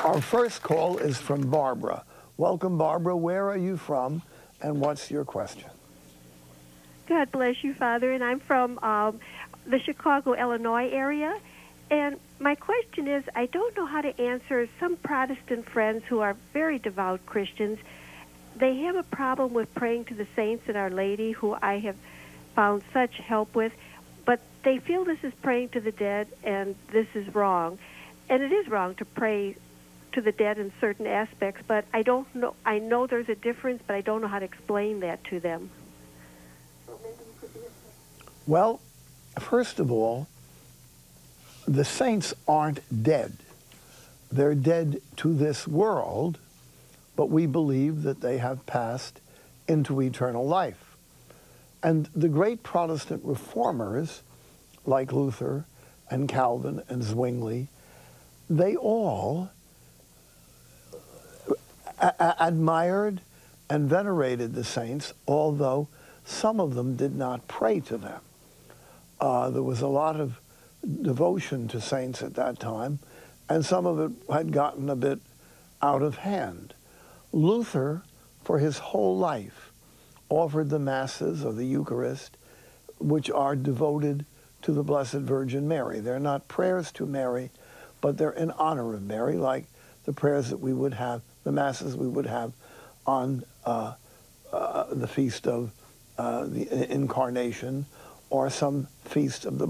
Our first call is from Barbara. Welcome, Barbara. Where are you from, and what's your question? God bless you, Father. And I'm from the Chicago, Illinois area. And my question is, I don't know how to answer some Protestant friends who are very devout Christians. They have a problem with praying to the saints and Our Lady, who I have found such help with. But they feel this is praying to the dead, and this is wrong. And it is wrong to pray to the dead in certain aspects, but I don't know. I know there's a difference, but I don't know how to explain that to them. Well, first of all, the saints aren't dead. They're dead to this world, but we believe that they have passed into eternal life. And the great Protestant reformers, like Luther and Calvin and Zwingli, they all admired and venerated the saints, although some of them did not pray to them. There was a lot of devotion to saints at that time, and some of it had gotten a bit out of hand. Luther, for his whole life, offered the Masses or the Eucharist, which are devoted to the Blessed Virgin Mary. They're not prayers to Mary, but they're in honor of Mary, like the prayers that we would have, the Masses we would have on the feast of the Incarnation, or some feast of the